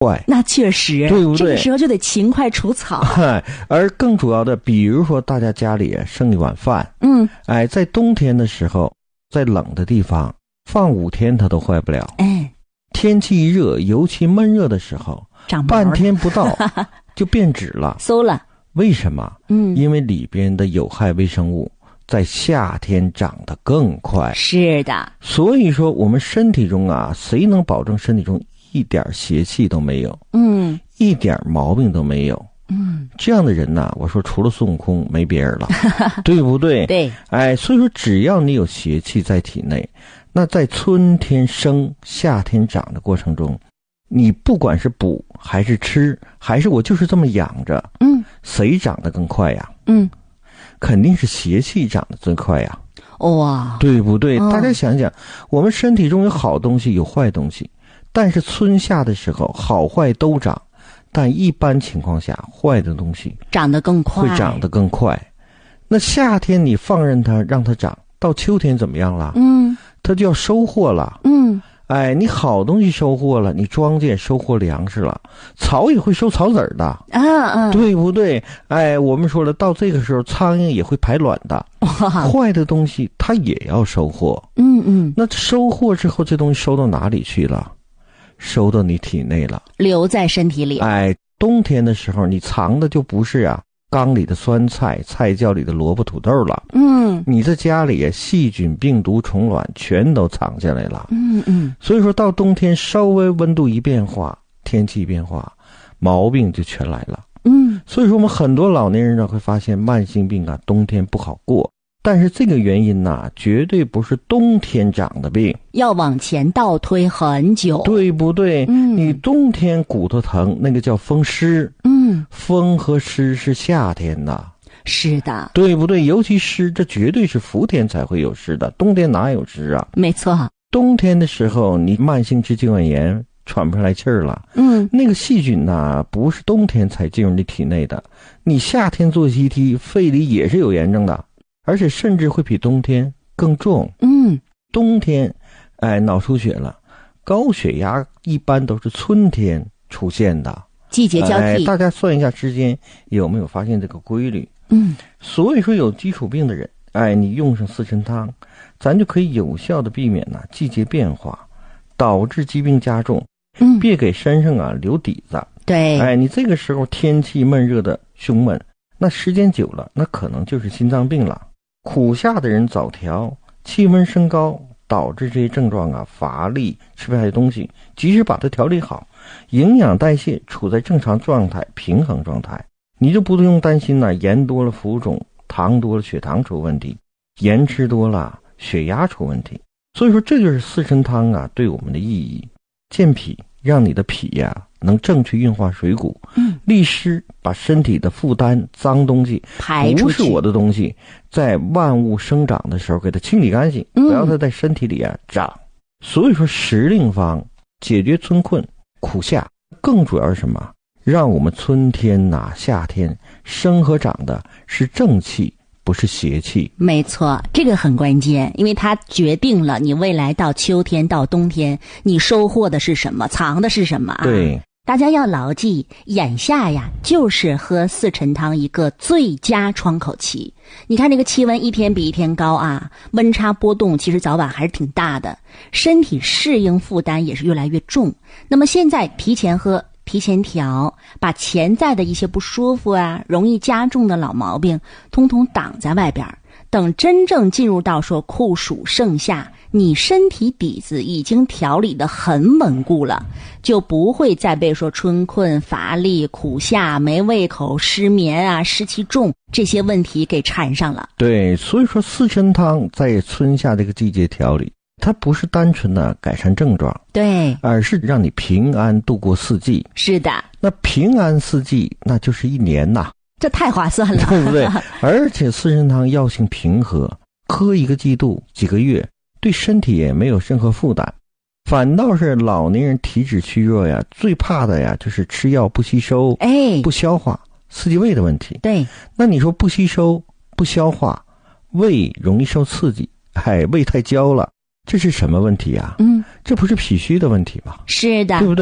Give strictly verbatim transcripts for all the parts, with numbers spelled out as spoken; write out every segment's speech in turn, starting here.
快。 那确实， 对不对？ 这个时候就得勤快除草。 而更主要的，比如说大家家里剩一碗饭， 嗯， 哎，在冬天的时候，在冷的地方放五天它都坏不了。 哎， 天气一热，尤其闷热的时候，半天不到就变质了， 馊了。 为什么？ 嗯， 因为里边的有害微生物在夏天长得更快。 是的。 所以说我们身体中啊，谁能保证身体中一点邪气都没有？ 嗯， 一点毛病都没有。 嗯， 这样的人呢、啊，我说除了孙悟空没别人了，对不对？ 对。 哎，所以说只要你有邪气在体内，那在春天生、夏天长的过程中，你不管是补还是吃，还是我就是这么养着， 嗯， 谁长得更快呀？ 嗯， 肯定是邪气长得最快呀。 哇， 对不对？ 哦、 大家想想，我们身体中有好东西，有坏东西，但是春夏的时候，好坏都长。但一般情况下，坏的东西长得更快， 会长得更快。那夏天你放任它，让它长，到秋天怎么样了？ 嗯， 它就要收获了。 嗯， 哎，你好东西收获了，你庄稼收获粮食了，草也会收草籽儿的， 啊啊， 对不对？哎，我们说了，到这个时候，苍蝇也会排卵的。坏的东西它也要收获。 嗯嗯， 那收获之后，这东西收到哪里去了？收到你体内了， 留在身体里。 哎，冬天的时候你藏的就不是啊缸里的酸菜、菜窖里的萝卜土豆了， 嗯， 你在家里细菌、病毒、虫卵全都藏下来了。 嗯嗯， 所以说到冬天稍微温度一变化，天气一变化，毛病就全来了。 嗯， 所以说我们很多老年人呢会发现慢性病啊冬天不好过。但是这个原因呢、啊，绝对不是冬天长的病， 要往前倒推很久， 对不对？ 嗯， 你冬天骨头疼，那个叫风湿， 嗯， 风和湿是夏天的， 是的， 对不对？尤其湿，这绝对是伏天才会有湿的，冬天哪有湿啊？ 没错， 冬天的时候，你慢性支气管炎喘不上来气儿了， 嗯， 那个细菌呐、啊，不是冬天才进入你体内的，你夏天做 C T， 肺里也是有炎症的。而且甚至会比冬天更重。 嗯， 冬天，哎，脑出血了，高血压一般都是春天出现的， 季节交替。 哎，大家算一下时间，有没有发现这个规律？ 嗯， 所以说有基础病的人，哎，你用上四神汤，咱就可以有效的避免呢季节变化导致疾病加重。 嗯， 别给身上啊留底子。 对， 哎，你这个时候天气闷热的胸闷，那时间久了，那可能就是心脏病了。苦夏的人早调，气温升高，导致这些症状啊，乏力，吃不下去东西，及时把它调理好，营养代谢处在正常状态、平衡状态，你就不用担心呢、啊，盐多了浮肿，糖多了血糖出问题，盐吃多了血压出问题。所以说这就是四神汤啊对我们的意义。健脾，让你的脾呀、啊、能正确运化水谷， 嗯， 利湿，把身体的负担、脏东西排出去， 不是我的东西，在万物生长的时候给它清理干净， 嗯、 不要它在身体里啊长。所以说时令方解决春困苦夏，更主要是什么？让我们春天呐、啊、夏天生和长的是正气，不是邪气。 没错，这个很关键，因为它决定了你未来到秋天到冬天你收获的是什么，藏的是什么啊。 对， 大家要牢记，眼下呀就是喝四陈汤一个最佳窗口期。你看这个气温一天比一天高啊，温差波动其实早晚还是挺大的，身体适应负担也是越来越重。那么现在提前喝，提前调，把潜在的一些不舒服啊，容易加重的老毛病通通挡在外边，等真正进入到说酷暑盛夏，你身体底子已经调理得很稳固了，就不会再被说春困、乏力、苦夏、没胃口、失眠啊、湿气重这些问题给缠上了。 对，所以说四神汤在春夏这个季节调理，它不是单纯的改善症状， 对， 而是让你平安度过四季。 是的， 那平安四季，那就是一年呐， 这太划算了， 对不对？而且四神汤药性平和，喝一个季度几个月，对身体也没有任何负担。反倒是老年人体质虚弱呀，最怕的呀就是吃药不吸收， 哎， 不消化，刺激胃的问题。 对， 那你说不吸收不消化，胃容易受刺激，哎，胃太焦了，这是什么问题啊？ 嗯， 这不是脾虚的问题吗？ 是的， 对不对？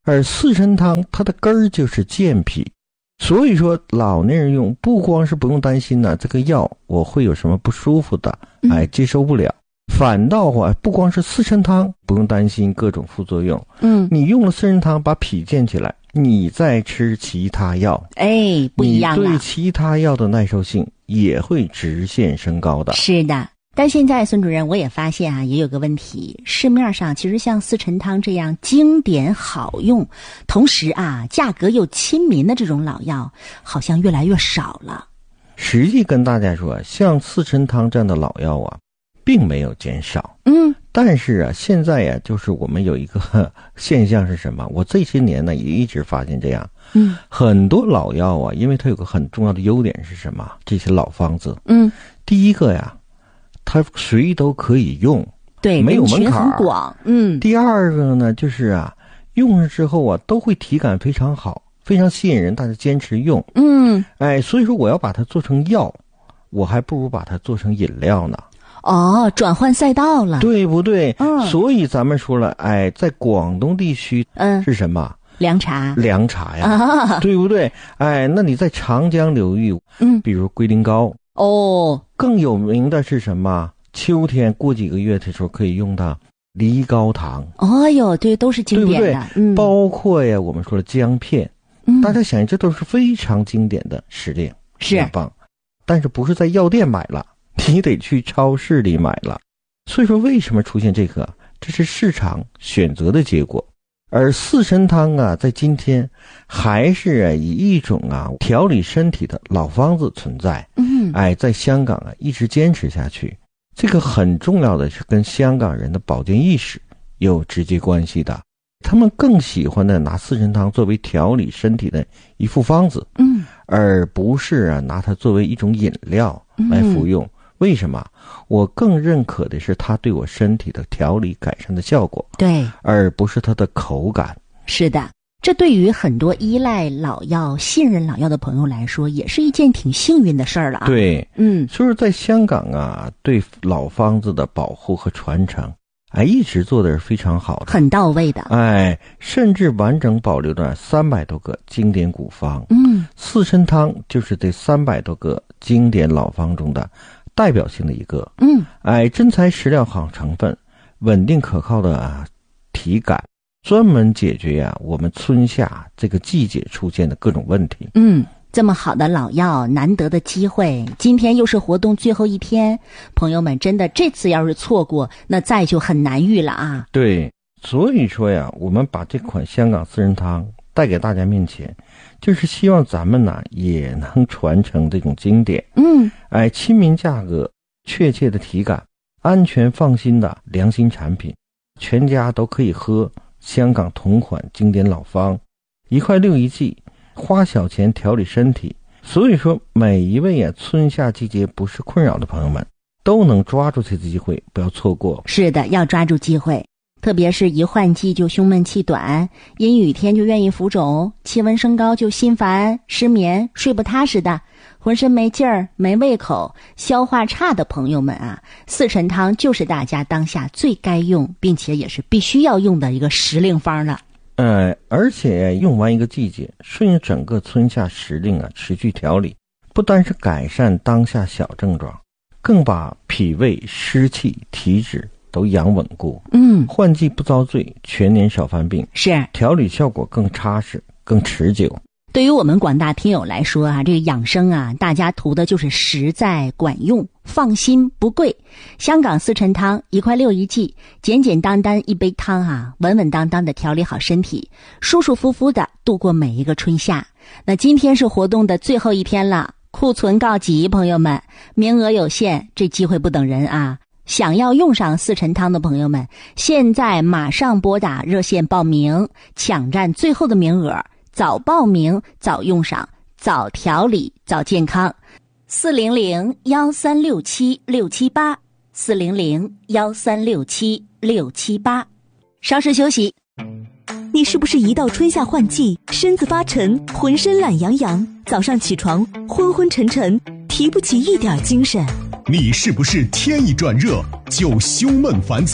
而四神汤它的根儿就是健脾，所以说老年人用不光是不用担心呢、啊，这个药我会有什么不舒服的，哎，接受不了。嗯，反倒啊，不光是四神汤不用担心各种副作用，嗯，你用了四神汤把脾健起来，你再吃其他药， 哎，不一样了， 你对其他药的耐受性也会直线升高的。 是的。但现在孙主任我也发现啊，也有个问题，市面上其实像四神汤这样经典好用，同时啊价格又亲民的这种老药好像越来越少了。 实际跟大家说，像四神汤这样的老药啊并没有减少，嗯，但是啊现在呀、啊、就是我们有一个呵现象是什么，我这些年呢也一直发现这样，嗯，很多老药啊，因为它有个很重要的优点是什么，这些老方子，嗯，第一个呀它谁都可以用， 对， 没有门槛， 很广，嗯。 第二个呢，就是啊，用上之后啊，都会体感非常好，非常吸引人，大家坚持用，嗯，哎，所以说我要把它做成药，我还不如把它做成饮料呢。 哦，转换赛道了， 对不对？嗯，所以咱们说了，哎，在广东地区，嗯，是什么？ 凉茶， 凉茶呀，啊、对不对？哎，那你在长江流域，嗯，比如龟苓膏。哦，更有名的是什么？秋天过几个月的时候可以用的梨膏糖。哦哟，对，都是经典的，对不对？嗯，包括呀，我们说的姜片，嗯，大家想，这都是非常经典的时令，是很棒。但是不是在药店买了，你得去超市里买了。所以说，为什么出现这个？这是市场选择的结果。而四神汤啊，在今天还是、啊、以一种啊调理身体的老方子存在。嗯，哎，在香港啊一直坚持下去，这个很重要的是跟香港人的保健意识有直接关系的。他们更喜欢的拿四神汤作为调理身体的一副方子，嗯，而不是啊拿它作为一种饮料来服用。嗯，为什么？我更认可的是它对我身体的调理改善的效果，对，而不是它的口感。是的，这对于很多依赖老药、信任老药的朋友来说，也是一件挺幸运的事儿了啊。对，嗯，所以在香港啊，对老方子的保护和传承，哎，一直做的是非常好的，很到位的。哎，甚至完整保留了三百多个经典古方。嗯，四神汤就是这三百多个经典老方中的代表性的一个，嗯，哎，真材实料好成分，稳定可靠的、啊、体感，专门解决呀、啊、我们春夏这个季节出现的各种问题。嗯，这么好的老药，难得的机会，今天又是活动最后一天，朋友们真的这次要是错过，那再就很难遇了啊。对，所以说呀，我们把这款香港四神汤带给大家面前，就是希望咱们呢也能传承这种经典，嗯，哎，亲民价格，确切的体感，安全放心的良心产品，全家都可以喝香港同款经典老方，一块六一剂，花小钱调理身体。所以说，每一位啊春夏季节不是困扰的朋友们，都能抓住这次机会，不要错过。是的，要抓住机会。特别是一换季就胸闷气短，阴雨天就愿意浮肿，气温升高就心烦失眠睡不踏实的，浑身没劲儿没胃口消化差的朋友们啊，四神汤就是大家当下最该用并且也是必须要用的一个时令方了。呃，而且用完一个季节，顺应整个春夏时令啊持续调理，不单是改善当下小症状，更把脾胃湿气体质都养稳固，嗯，换季不遭罪，全年少犯病，是调理效果更扎实更持久。对于我们广大听友来说啊，这个养生啊，大家图的就是实在管用，放心不贵。香港四神汤一块六一剂，简简单单一杯汤啊，稳稳当当的调理好身体，舒舒服服的度过每一个春夏。那今天是活动的最后一天了，库存告急，朋友们，名额有限，这机会不等人啊。想要用上四神汤的朋友们，现在马上拨打热线报名，抢占最后的名额，早报名早用上，早调理早健康。四零零幺三六七六七八，四零零幺三六七六七八。稍事休息。 你是不是一到春夏换季，身子发沉，浑身懒洋洋，早上起床昏昏沉沉，提不起一点精神？ 你是不是天一转热就胸闷烦躁，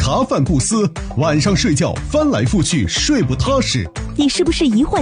茶饭不思，晚上睡觉翻来覆去睡不踏实。 你是不是疑患